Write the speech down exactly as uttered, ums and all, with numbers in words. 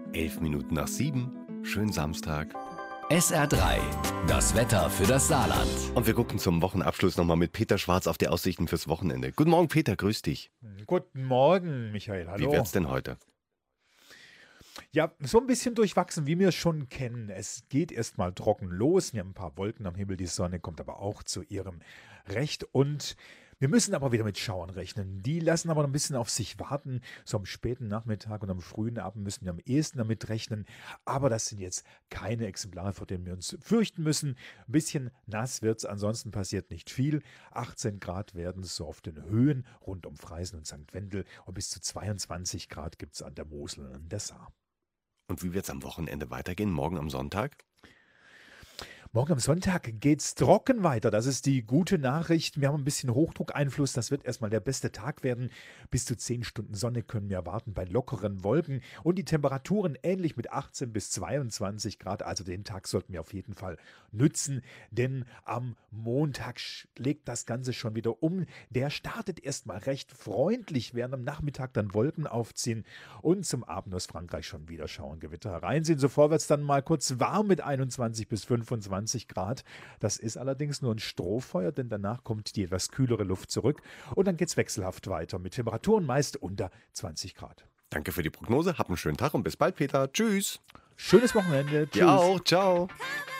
Elf Minuten nach sieben. Schönen Samstag. S R drei, das Wetter für das Saarland. Und wir gucken zum Wochenabschluss nochmal mit Peter Schwarz auf die Aussichten fürs Wochenende. Guten Morgen, Peter, grüß dich. Guten Morgen, Michael. Hallo. Wie wird's denn heute? Ja, so ein bisschen durchwachsen, wie wir es schon kennen. Es geht erstmal trocken los. Wir haben ein paar Wolken am Himmel. Die Sonne kommt aber auch zu ihrem Recht. Und wir müssen aber wieder mit Schauern rechnen. Die lassen aber noch ein bisschen auf sich warten. So am späten Nachmittag und am frühen Abend müssen wir am ehesten damit rechnen. Aber das sind jetzt keine Exemplare, vor denen wir uns fürchten müssen. Ein bisschen nass wird es, ansonsten passiert nicht viel. achtzehn Grad werden es so auf den Höhen rund um Freisen und Sankt Wendel. Und bis zu zweiundzwanzig Grad gibt es an der Mosel und an der Saar. Und wie wird's am Wochenende weitergehen? Morgen am Sonntag? Morgen am Sonntag geht's trocken weiter. Das ist die gute Nachricht. Wir haben ein bisschen Hochdruckeinfluss. Das wird erstmal der beste Tag werden. Bis zu zehn Stunden Sonne können wir erwarten bei lockeren Wolken. Und die Temperaturen ähnlich mit achtzehn bis zweiundzwanzig Grad. Also den Tag sollten wir auf jeden Fall nützen. Denn am Montag schlägt das Ganze schon wieder um. Der startet erstmal recht freundlich, während am Nachmittag dann Wolken aufziehen. Und zum Abend aus Frankreich schon wieder Schauergewitter hereinsehen. Zuvor wird es dann mal kurz warm mit einundzwanzig bis fünfundzwanzig Grad. Das ist allerdings nur ein Strohfeuer, denn danach kommt die etwas kühlere Luft zurück und dann geht es wechselhaft weiter mit Temperaturen meist unter zwanzig Grad. Danke für die Prognose, hab einen schönen Tag und bis bald, Peter. Tschüss. Schönes Wochenende. Tschüss. Dir auch, ciao.